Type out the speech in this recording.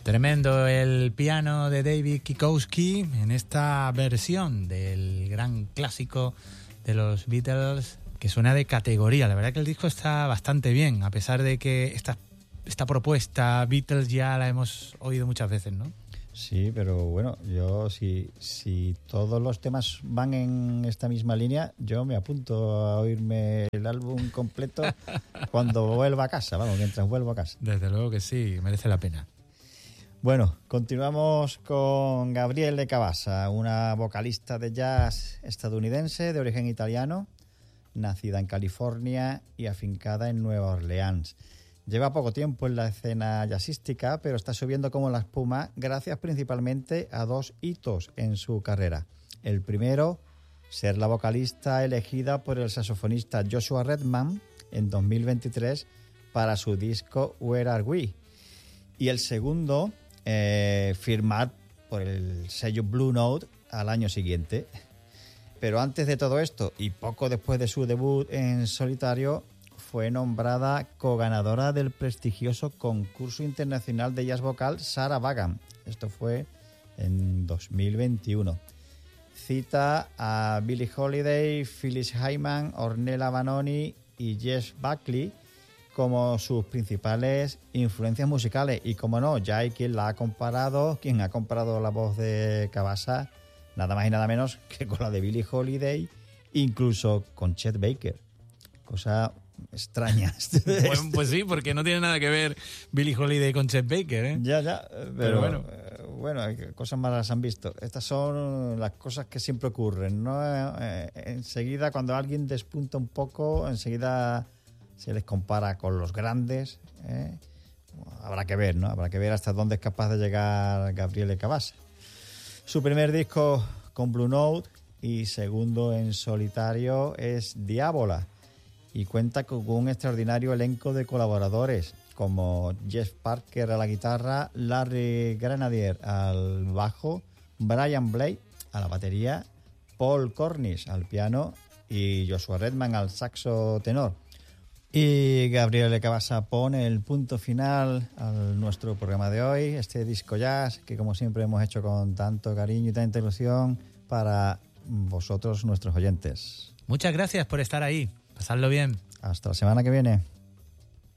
Tremendo el piano de David Kikowski en esta versión del gran clásico de los Beatles, que suena de categoría. La verdad que el disco está bastante bien, a pesar de que esta propuesta Beatles ya la hemos oído muchas veces, ¿no? Sí, pero bueno, yo si todos los temas van en esta misma línea, yo me apunto a oírme el álbum completo cuando vuelva a casa, mientras vuelvo a casa. Desde luego que sí, merece la pena. Bueno, continuamos con Gabriele Cavassa, una vocalista de jazz estadounidense de origen italiano, nacida en California y afincada en Nueva Orleans. Lleva poco tiempo en la escena jazzística, pero está subiendo como la espuma gracias principalmente a dos hitos en su carrera. El primero, ser la vocalista elegida por el saxofonista Joshua Redman en 2023 para su disco Where Are We? Y el segundo, firmar por el sello Blue Note al año siguiente. Pero antes de todo esto, y poco después de su debut en solitario, fue nombrada coganadora del prestigioso concurso internacional de jazz vocal Sarah Vaughan. Esto fue en 2021. Cita a Billie Holiday, Phyllis Hyman, Ornella Vanoni y Jess Buckley como sus principales influencias musicales. Y como no, ya hay quien ha comparado la voz de Cavassa, nada más y nada menos que con la de Billie Holiday, incluso con Chet Baker. Cosa extraña. Bueno, pues sí, porque no tiene nada que ver Billie Holiday con Chet Baker, ¿eh? Ya, pero bueno, cosas malas han visto. Estas son las cosas que siempre ocurren, ¿no? Enseguida, cuando alguien despunta un poco, enseguida se les compara con los grandes, ¿eh? Habrá que ver, ¿no? Habrá que ver hasta dónde es capaz de llegar Gabriele Cavassa. Su primer disco con Blue Note y segundo en solitario es Diabola, y cuenta con un extraordinario elenco de colaboradores como Jeff Parker a la guitarra, Larry Grenadier al bajo, Brian Blade a la batería, Paul Cornish al piano y Joshua Redman al saxo tenor. Y Gabriele Cavassa pone el punto final a nuestro programa de hoy, este disco jazz que como siempre hemos hecho con tanto cariño y tanta ilusión para vosotros, nuestros oyentes. Muchas gracias por estar ahí. Pasadlo bien. Hasta la semana que viene.